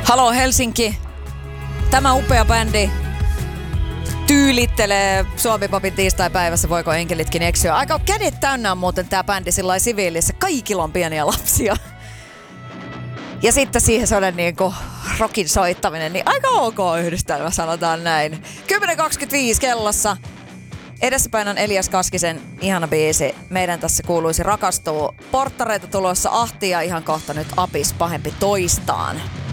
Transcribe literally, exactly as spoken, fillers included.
Halo Helsinki, tämä upea bändi tyylittelee Suomi-popin tiistai-päivässä, voiko enkelitkin eksyä. Aika kädet täynnä on muuten tää bändi sillai siviilissä, kaikilla on pieniä lapsia. Ja sitten siihen sellainen niinku rockin soittaminen, niin aika ok yhdistelmä, sanotaan näin. kymmenen kaksikymmentäviisi kellossa. Edessäpäin on Elias Kaskisen ihana biisi. Meidän tässä kuuluisi rakastua. Porttareita tulossa ahtia ihan kohta nyt apis pahempi toistaan.